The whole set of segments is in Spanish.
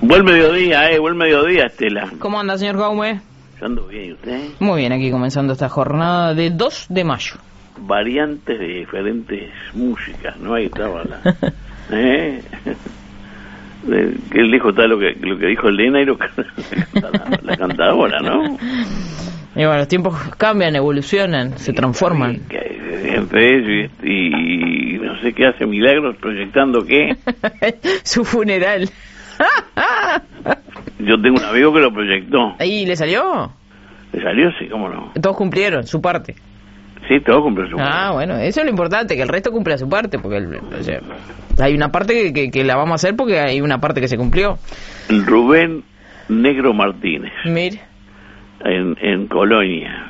Buen mediodía, Estela. ¿Cómo anda, señor Jaume? Yo ando bien, ¿y usted? Muy bien, aquí comenzando esta jornada de 2 de mayo. Variantes de diferentes músicas, ¿no? Ahí estaba la... Que él dijo lo que dijo Elena y lo que la cantadora, ¿no? Y bueno, los tiempos cambian, evolucionan, se transforman. Y no sé qué hace Milagros proyectando qué. Su funeral. Yo tengo un amigo que lo proyectó. ¿Y le salió? ¿Le salió? Sí, cómo no. Todos cumplieron su parte. Sí, todos cumplieron su parte. Ah, bueno, eso es lo importante, que el resto cumpla su parte, porque o sea, hay una parte que la vamos a hacer porque hay una parte que se cumplió. Rubén Negro Martínez. Mire. En Colonia.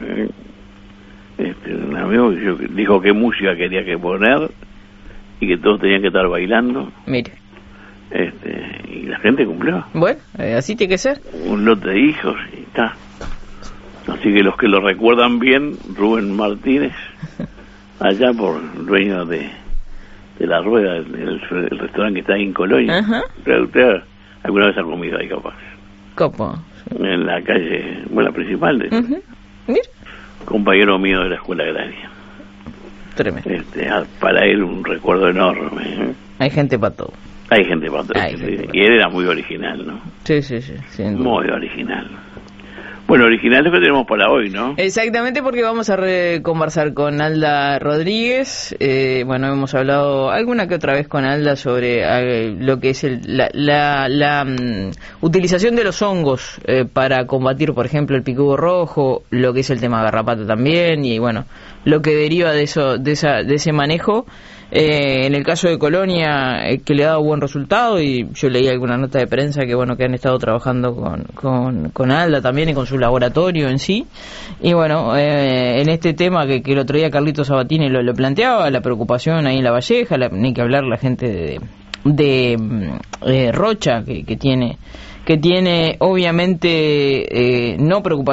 Un amigo dijo qué música quería que poner y que todos tenían que estar bailando. Mire. Y la gente cumplió. Bueno, así tiene que ser. Un lote de hijos y está. Así que los que lo recuerdan bien, Rubén Martínez, allá por dueño de La Rueda, el restaurante que está ahí en Colonia. Ajá. Usted alguna vez ha comido ahí, capaz. ¿Cómo? En la calle, bueno, la principal de... Mira. Compañero mío de la escuela agraria. Tremendo. Para él un recuerdo enorme. Hay gente para todo. Hay gente para todo. Y él era muy original, ¿no? Sí. Muy original. Bueno, original es lo que tenemos para hoy, ¿no? Exactamente, porque vamos a conversar con Alda Rodríguez. Bueno, hemos hablado alguna que otra vez con Alda sobre lo que es la utilización de los hongos para combatir, por ejemplo, el picudo rojo, lo que es el tema garrapata también, y bueno, lo que deriva de eso, de ese manejo. En el caso de Colonia, que le ha dado buen resultado, y yo leí alguna nota de prensa que bueno, que han estado trabajando con Alda también y con su laboratorio en sí. Y bueno, en este tema que el otro día Carlito Sabatini lo planteaba, la preocupación ahí en La Valleja, ni que hablar la gente de Rocha, que tiene obviamente no preocupación